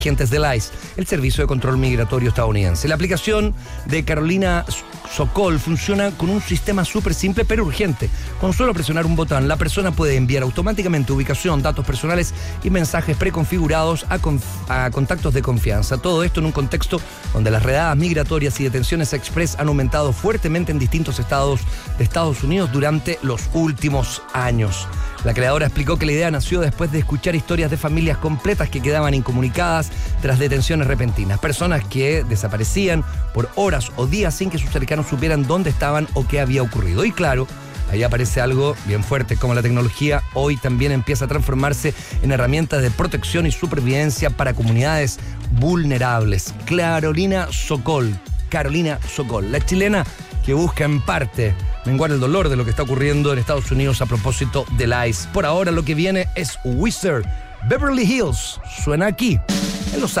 agentes del ICE, el Servicio de Control Migratorio estadounidense. La aplicación de Carolina Sokol funciona con un sistema súper simple pero urgente. Con solo presionar un botón, la persona puede enviar automáticamente ubicación, datos personales y mensajes preconfigurados a contactos de confianza. Todo esto en un contexto donde las redadas migratorias y detenciones express han aumentado fuertemente en distintos estados de Estados Unidos durante los últimos años. La creadora explicó que la idea nació después de escuchar historias de familias completas que quedaban incomunicadas tras detenciones repentinas. Personas que desaparecían por horas o días sin que sus cercanos supieran dónde estaban o qué había ocurrido. Y claro, ahí aparece algo bien fuerte, como la tecnología hoy también empieza a transformarse en herramientas de protección y supervivencia para comunidades vulnerables. Carolina Sokol, la chilena que busca en parte menguar el dolor de lo que está ocurriendo en Estados Unidos a propósito del ICE. Por ahora lo que viene es Wizard, Beverly Hills. Suena aquí, en Los